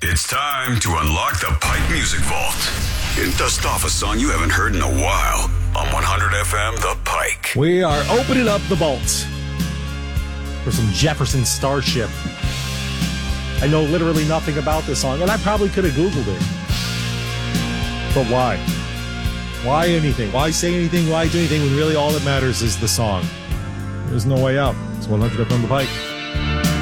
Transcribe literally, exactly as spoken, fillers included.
It's time to unlock the Pike Music Vault and dust off a song you haven't heard in a while on one hundred F M The Pike. We are opening up the vault for some Jefferson Starship. I know literally nothing about this song, and I probably could have Googled it. But why? Why anything? Why say anything? Why do anything when really all that matters is the song? There's no way out. It's one hundred F M The Pike.